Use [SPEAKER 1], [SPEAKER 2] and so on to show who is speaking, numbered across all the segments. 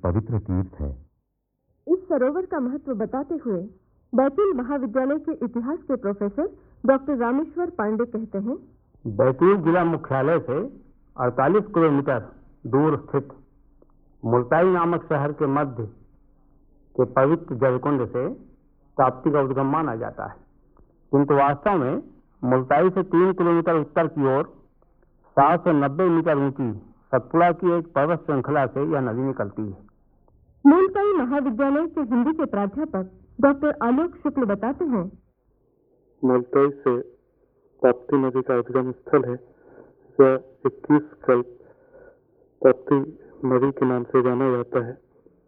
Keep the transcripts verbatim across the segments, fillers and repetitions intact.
[SPEAKER 1] पवित्र तीर्थ है।
[SPEAKER 2] इस सरोवर का महत्व बताते हुए बैतूल महाविद्यालय के इतिहास के प्रोफेसर डॉक्टर रामेश्वर पांडे कहते हैं,
[SPEAKER 3] बैतूल जिला मुख्यालय से अड़तालीस किलोमीटर दूर स्थित मुल्ताई नामक शहर के मध्य के पवित्र जलकुंड से ताप्ती का उद्गम माना जाता है, किंतु वास्तव में मुल्ताई से तीन किलोमीटर उत्तर की ओर सात सौ नब्बे मीटर ऊंची सतपुड़ा की एक पर्वत श्रृंखला से यह नदी निकलती है।
[SPEAKER 2] मुल्ताई महाविद्यालय के हिंदी के प्राध्यापक डॉक्टर आलोक शुक्ल बताते हैं,
[SPEAKER 4] मुल्ताई से ताप्ती नदी का उद्गम स्थल है। यह इक्कीस कल्प ताप्ती नदी के नाम से जाना जाता है।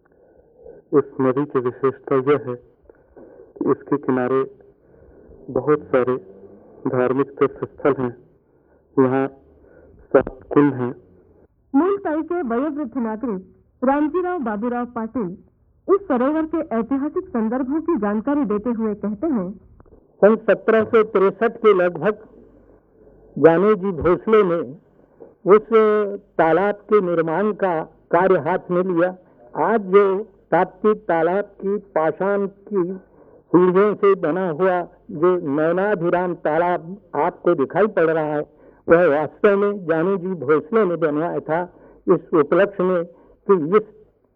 [SPEAKER 4] इस नदी की विशेषता यह है कि इसके किनारे बहुत सारे धार्मिक तीर्थ स्थल हैं। यहाँ सात कुंड हैं।
[SPEAKER 2] मुल्ताई के वयोवृद्ध नागरिक रामजीराव बाबूराव पाटिल इस सरोवर के ऐतिहासिक संदर्भों की जानकारी देते हुए कहते हैं,
[SPEAKER 5] सन सत्रह सौ तिरसठ के लगभग जानी जी भोसले ने उस तालाब के निर्माण का कार्य हाथ में लिया। आज जो ताप्ती तालाब की पाषाण की सीढ़ियों से बना हुआ जो नैनाभिराम तालाब आपको दिखाई पड़ रहा है, वह वास्तव में जानी जी भोसले ने बनवाया था। इस उपलक्ष्य में कि इस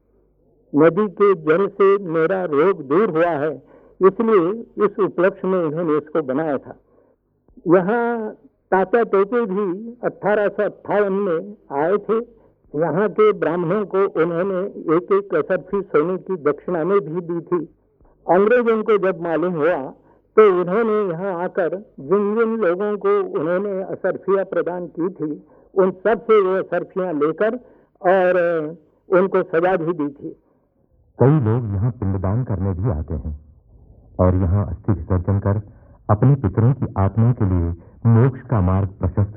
[SPEAKER 5] नदी के जल से मेरा रोग दूर हुआ है, इसलिए इस उपलक्ष्य में इन्होंने इसको बनाया था। यहाँ तात्या टोपे भी अठारह सौ अट्ठावन में आए थे। यहाँ के ब्राह्मणों को उन्होंने एक एक असरफी सोने की दक्षिणा में भी दी थी। अंग्रेजों को जब मालूम हुआ तो उन्होंने यहाँ आकर जिन जिन लोगों को उन्होंने असरफियाँ प्रदान की थी, उन सब से वो असरफियाँ लेकर और उनको सजा भी दी थी।
[SPEAKER 1] कई लोग यहाँ पिंडदान करने भी आते हैं और यहाँ अस्थि विसर्जन कर अपने पितरों की आत्मा के लिए मोक्ष का मार्ग प्रशस्त